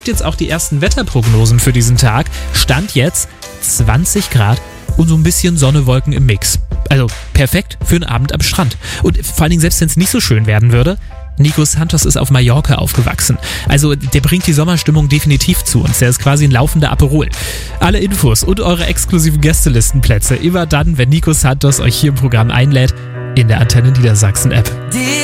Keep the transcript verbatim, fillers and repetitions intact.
Jetzt auch die ersten Wetterprognosen für diesen Tag. Stand jetzt zwanzig Grad und so ein bisschen Sonne, Wolken im Mix. Also perfekt für einen Abend am Strand. Und vor allen Dingen, selbst wenn es nicht so schön werden würde, Nico Santos ist auf Mallorca aufgewachsen. Also der bringt die Sommerstimmung definitiv zu uns. Der ist quasi ein laufender Aperol. Alle Infos und eure exklusiven Gästelistenplätze immer dann, wenn Nico Santos euch hier im Programm einlädt, in der Antenne Niedersachsen App.